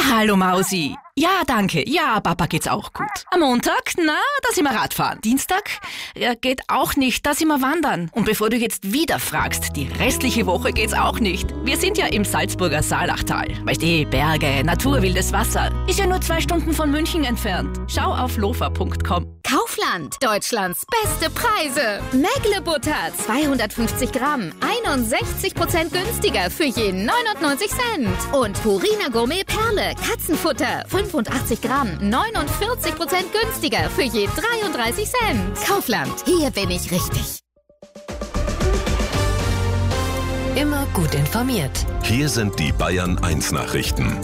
Hallo Mausi. Ja, danke. Ja, Papa geht's auch gut. Am Montag, da sind wir Radfahren. Dienstag, geht auch nicht, da sind wir wandern. Und bevor du jetzt wieder fragst, die restliche Woche geht's auch nicht. Wir sind ja im Salzburger Saalachtal. Weißt du, Berge, Natur, wildes Wasser. Ist ja nur 2 Stunden von München entfernt. Schau auf lofa.com. Kaufland, Deutschlands beste Preise. Mägle-Butter, 250 Gramm, 61% günstiger für je 99 Cent. Und Purina Gourmet Perle, Katzenfutter, 85 Gramm, 49% günstiger für je 33 Cent. Kaufland, hier bin ich richtig. Immer gut informiert. Hier sind die Bayern 1 Nachrichten.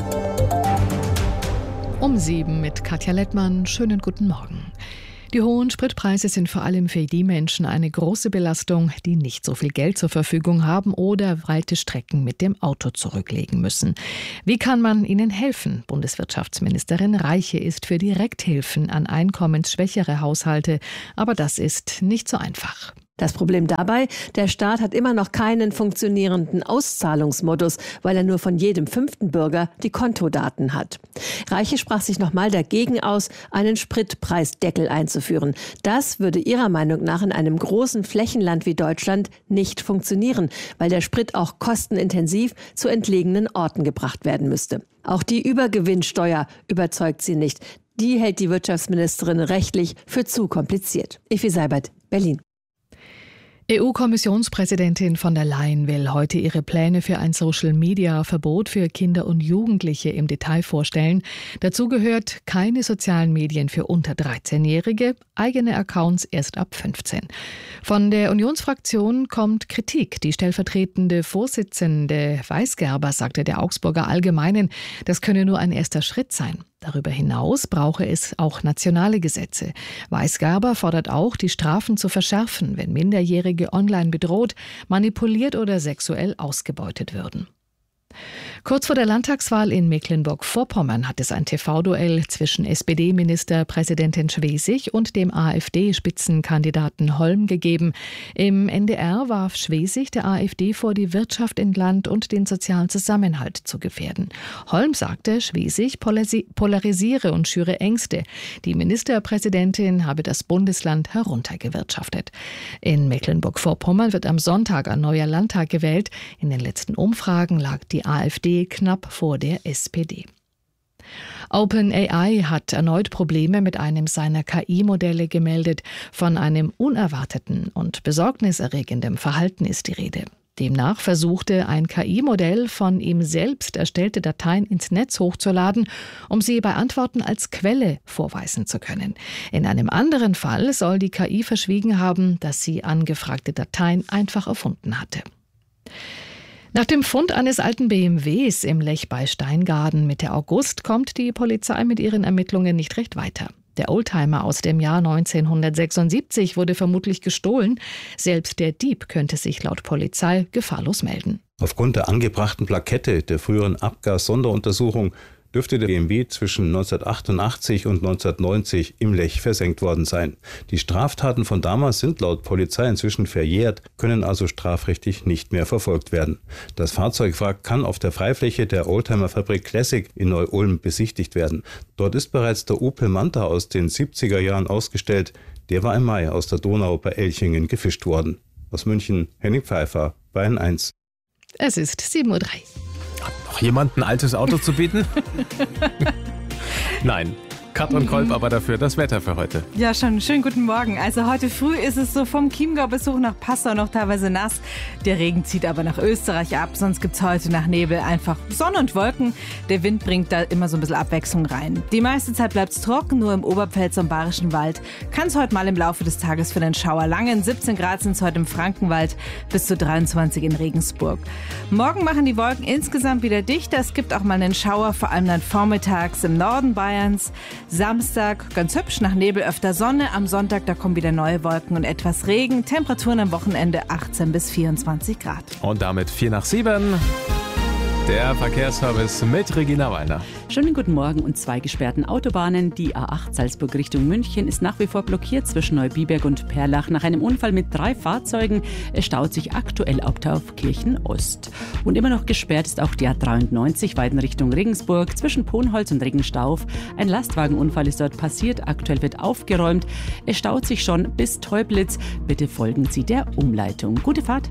Um 7 mit Katja Lettmann. Schönen guten Morgen. Die hohen Spritpreise sind vor allem für die Menschen eine große Belastung, die nicht so viel Geld zur Verfügung haben oder weite Strecken mit dem Auto zurücklegen müssen. Wie kann man ihnen helfen? Bundeswirtschaftsministerin Reiche ist für Direkthilfen an einkommensschwächere Haushalte, aber das ist nicht so einfach. Das Problem dabei, der Staat hat immer noch keinen funktionierenden Auszahlungsmodus, weil er nur von jedem 5. Bürger die Kontodaten hat. Reiche sprach sich nochmal dagegen aus, einen Spritpreisdeckel einzuführen. Das würde ihrer Meinung nach in einem großen Flächenland wie Deutschland nicht funktionieren, weil der Sprit auch kostenintensiv zu entlegenen Orten gebracht werden müsste. Auch die Übergewinnsteuer überzeugt sie nicht. Die hält die Wirtschaftsministerin rechtlich für zu kompliziert. Effi Seibert, Berlin. EU-Kommissionspräsidentin von der Leyen will heute ihre Pläne für ein Social-Media-Verbot für Kinder und Jugendliche im Detail vorstellen. Dazu gehört keine sozialen Medien für unter 13-Jährige, eigene Accounts erst ab 15. Von der Unionsfraktion kommt Kritik. Die stellvertretende Vorsitzende Weisgerber sagte der Augsburger Allgemeinen, das könne nur ein erster Schritt sein. Darüber hinaus brauche es auch nationale Gesetze. Weisgerber fordert auch, die Strafen zu verschärfen, wenn Minderjährige online bedroht, manipuliert oder sexuell ausgebeutet würden. Kurz vor der Landtagswahl in Mecklenburg-Vorpommern hat es ein TV-Duell zwischen SPD-Ministerpräsidentin Schwesig und dem AfD-Spitzenkandidaten Holm gegeben. Im NDR warf Schwesig der AfD vor, die Wirtschaft in Land und den sozialen Zusammenhalt zu gefährden. Holm sagte, Schwesig polarisiere und schüre Ängste. Die Ministerpräsidentin habe das Bundesland heruntergewirtschaftet. In Mecklenburg-Vorpommern wird am Sonntag ein neuer Landtag gewählt. In den letzten Umfragen lag die AfD knapp vor der SPD. OpenAI hat erneut Probleme mit einem seiner KI-Modelle gemeldet. Von einem unerwarteten und besorgniserregenden Verhalten ist die Rede. Demnach versuchte ein KI-Modell, von ihm selbst erstellte Dateien ins Netz hochzuladen, um sie bei Antworten als Quelle vorweisen zu können. In einem anderen Fall soll die KI verschwiegen haben, dass sie angefragte Dateien einfach erfunden hatte. Nach dem Fund eines alten BMWs im Lech bei Steingaden Mitte August kommt die Polizei mit ihren Ermittlungen nicht recht weiter. Der Oldtimer aus dem Jahr 1976 wurde vermutlich gestohlen. Selbst der Dieb könnte sich laut Polizei gefahrlos melden. Aufgrund der angebrachten Plakette der früheren Abgas-Sonderuntersuchung dürfte der BMW zwischen 1988 und 1990 im Lech versenkt worden sein. Die Straftaten von damals sind laut Polizei inzwischen verjährt, können also strafrechtlich nicht mehr verfolgt werden. Das Fahrzeugwrack kann auf der Freifläche der Oldtimer-Fabrik Classic in Neu-Ulm besichtigt werden. Dort ist bereits der Opel Manta aus den 70er Jahren ausgestellt. Der war im Mai aus der Donau bei Elchingen gefischt worden. Aus München, Henning Pfeiffer, Bayern 1. Es ist 7:03 Uhr. Hat noch jemand ein altes Auto zu bieten? Nein. Kat und Kolb, aber dafür das Wetter für heute. Ja, schon. Schönen guten Morgen. Also heute früh ist es so vom Chiemgau bis hoch nach Passau noch teilweise nass. Der Regen zieht aber nach Österreich ab. Sonst gibt's heute nach Nebel einfach Sonne und Wolken. Der Wind bringt da immer so ein bisschen Abwechslung rein. Die meiste Zeit bleibt's trocken, nur im Oberpfälzer und Bayerischen Wald kann es heute mal im Laufe des Tages für den Schauer langen. 17 Grad sind es heute im Frankenwald, bis zu 23 in Regensburg. Morgen machen die Wolken insgesamt wieder dichter. Es gibt auch mal einen Schauer, vor allem dann vormittags im Norden Bayerns. Samstag ganz hübsch, nach Nebel öfter Sonne. Am Sonntag, da kommen wieder neue Wolken und etwas Regen. Temperaturen am Wochenende 18 bis 24 Grad. Und damit 6:04. Der Verkehrsservice mit Regina Wallner. Schönen guten Morgen. Und 2 gesperrten Autobahnen. Die A8 Salzburg Richtung München ist nach wie vor blockiert zwischen Neubiberg und Perlach nach einem Unfall mit 3 Fahrzeugen. Es staut sich aktuell auf Taufkirchen Ost. Und immer noch gesperrt ist auch die A93 Weiden Richtung Regensburg zwischen Ponholz und Regenstauf. Ein Lastwagenunfall ist dort passiert. Aktuell wird aufgeräumt. Es staut sich schon bis Teublitz. Bitte folgen Sie der Umleitung. Gute Fahrt.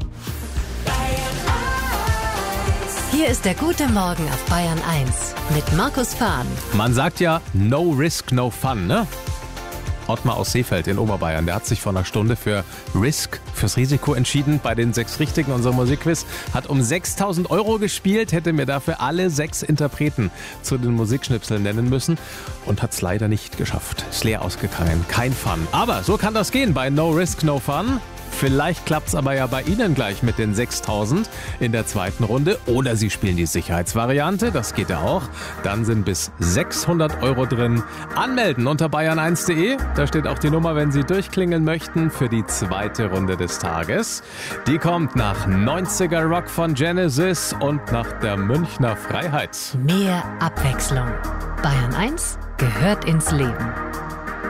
Hier ist der gute Morgen auf Bayern 1 mit Markus Fahn. Man sagt ja, no risk, no fun, ne? Ottmar aus Seefeld in Oberbayern, der hat sich vor einer Stunde für Risk, fürs Risiko entschieden. Bei den 6 Richtigen, unser Musikquiz, hat um 6.000 € gespielt, hätte mir dafür alle 6 Interpreten zu den Musikschnipseln nennen müssen und hat es leider nicht geschafft. Ist leer ausgegangen, kein Fun. Aber so kann das gehen bei No Risk, No Fun. Vielleicht klappt es aber ja bei Ihnen gleich mit den 6.000 in der zweiten Runde. Oder Sie spielen die Sicherheitsvariante, das geht ja auch. Dann sind bis 600 € drin. Anmelden unter bayern1.de. Da steht auch die Nummer, wenn Sie durchklingeln möchten für die zweite Runde des Tages. Die kommt nach 90er Rock von Genesis und nach der Münchner Freiheit. Mehr Abwechslung. Bayern 1 gehört ins Leben.